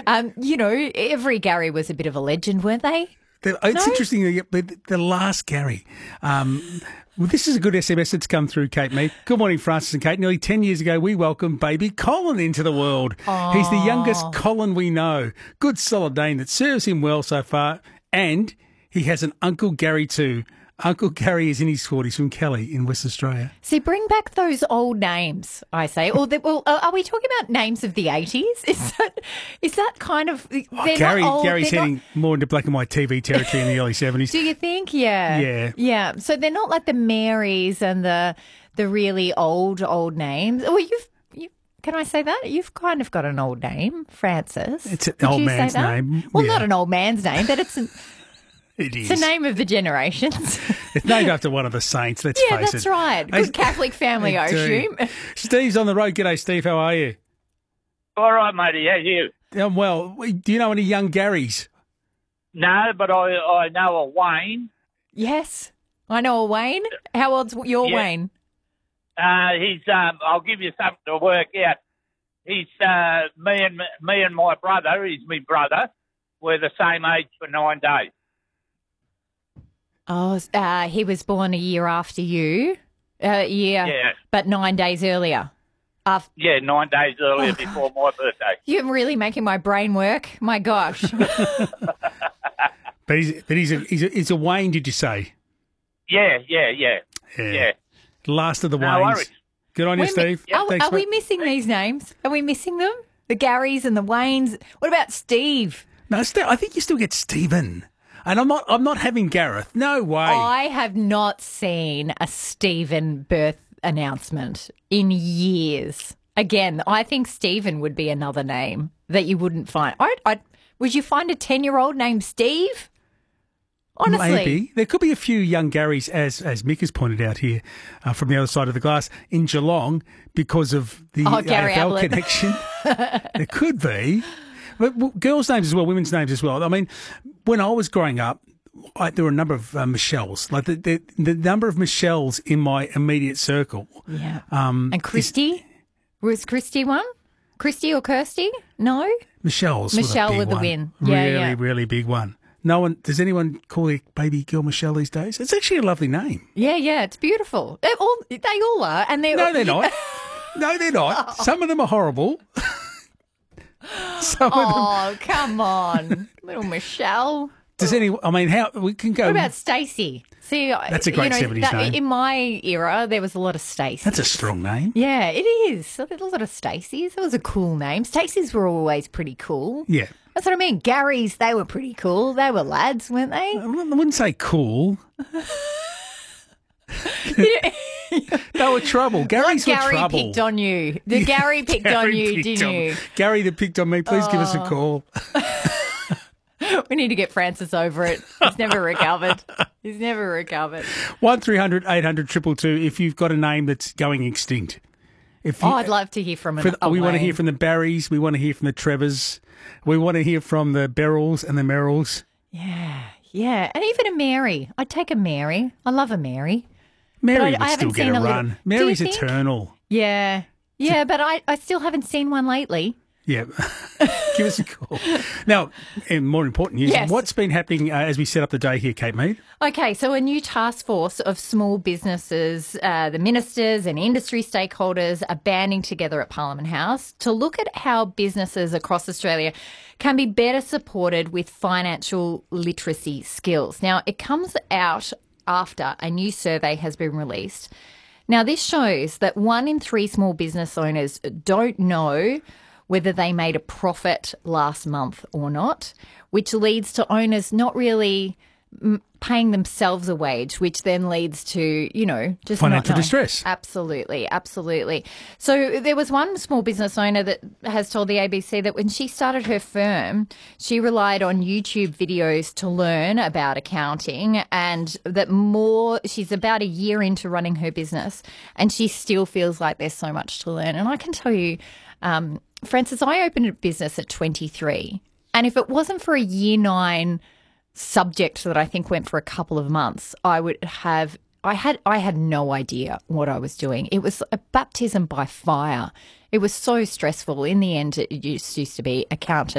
Every Gary was a bit of a legend, weren't they? It's interesting, the last Gary. This is a good SMS that's come through, Kate Mead. Good morning, Francis and Kate. Nearly 10 years ago, we welcomed baby Colin into the world. Aww. He's the youngest Colin we know. Good, solid name that serves him well so far. And he has an Uncle Gary too. Uncle Gary is in his 40s from Kelly in West Australia. See, bring back those old names, I say. Are we talking about names of the 80s? Is that kind of... Gary's heading more into black and white TV territory in the early 70s. Do you think? Yeah. Yeah. Yeah. So they're not like the Marys and the really old names. Well, can I say that? You've kind of got an old name, Francis. It's an old man's name. Well, not an old man's name, but it's... It is. It's the name of the generations. It's named after one of the saints, let's face it. Yeah, that's right. Good Catholic family, I assume. Steve's on the road. G'day, Steve. How are you? All right, matey. How are you? Well. Do you know any young Garys? No, but I know a Wayne. Yes, I know a Wayne. How old's your Wayne? He's. I'll give you something to work out. He's me and my brother. He's my brother. We're the same age for 9 days. Oh, he was born a year after you. Yeah. But 9 days earlier. 9 days earlier before my birthday. You're really making my brain work. My gosh. But he's a Wayne, did you say? Yeah. Last of the No Waynes. worries. Good on you, Steve. Are we missing these names? Are we missing them? The Garys and the Waynes. What about Steve? No, I think you still get Stephen. And I'm not having Gareth. No way. I have not seen a Stephen birth announcement in years. Again, I think Stephen would be another name that you wouldn't find. Would you find a 10-year-old named Steve? Honestly. Maybe. There could be a few young Garys, as Mick has pointed out here from the other side of the glass, in Geelong because of the AFL connection. There could be. But girls' names as well, women's names as well. I mean, when I was growing up, there were a number of Michelles. Like the number of Michelles in my immediate circle. Yeah. And Christy? Was Christy one? Christy or Kirsty? No? Michelle with the win. Yeah, really big one. No one. Does anyone call their baby girl Michelle these days? It's actually a lovely name. Yeah, it's beautiful. They all are, and no, they're not. No, they're not. Some of them are horrible. Come on, little Michelle. Does anyone? I mean, how we can go? What about Stacey? See, that's a great 70s name. In my era, there was a lot of Stacey. That's a strong name. Yeah, it is. So there's a lot of Stacey's. That was a cool name. Stacey's were always pretty cool. Yeah. That's what I mean. Garys, they were pretty cool. They were lads, weren't they? I wouldn't say cool. They were trouble. Garys were trouble. Gary picked on you. Gary picked on you, didn't you? Gary that picked on me. Please give us a call. We need to get Francis over it. He's never recovered. 1300 800 222 if you've got a name that's going extinct. I'd love to hear from we want to hear from the Barrys. We want to hear from the Trevors. We want to hear from the Berylls and the Merrills. Yeah. And even a Mary. I'd take a Mary. I love a Mary. Mary would still get a run. Mary's eternal. Yeah, but I still haven't seen one lately. Yeah. Give us a call. Now, and more important news, what's been happening as we set up the day here, Kate Mead? Okay, so a new task force of small businesses, the ministers and industry stakeholders are banding together at Parliament House to look at how businesses across Australia can be better supported with financial literacy skills. Now, it comes out after a new survey has been released. Now, this shows that 1 in 3 small business owners don't know whether they made a profit last month or not, which leads to owners not really paying themselves a wage, which then leads to, just financial distress. Absolutely. So there was one small business owner that has told the ABC that when she started her firm, she relied on YouTube videos to learn about accounting, and that she's about a year into running her business and she still feels like there's so much to learn. And I can tell you, Francis, I opened a business at 23, and if it wasn't for a year 9 subject that I think went for a couple of months, I had no idea what I was doing. It was a baptism by fire. It was so stressful. In the end, it used to be accountant.